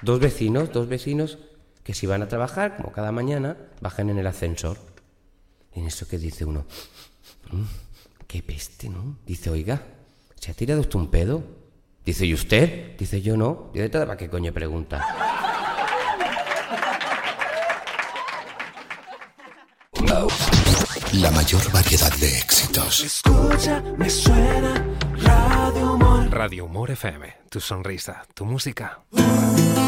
dos vecinos que si van a trabajar, como cada mañana, bajan en el ascensor. Y en eso que dice uno, qué peste, ¿no? Dice, oiga, ¿se ha tirado usted un pedo? Dice, ¿y usted? Dice, yo no. Dice, ¿para qué coño pregunta? La mayor variedad de éxitos. Escucha, me suena Radio Humor. Radio Humor FM, tu sonrisa, tu música.